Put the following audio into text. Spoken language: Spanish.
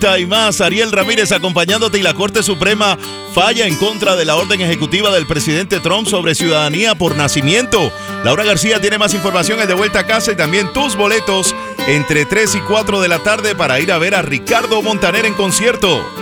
Y más, Ariel Ramírez acompañándote y la Corte Suprema falla en contra de la orden ejecutiva del presidente Trump sobre ciudadanía por nacimiento. Laura García tiene más información en De Vuelta a Casa y también tus boletos entre 3 y 4 de la tarde para ir a ver a Ricardo Montaner en concierto.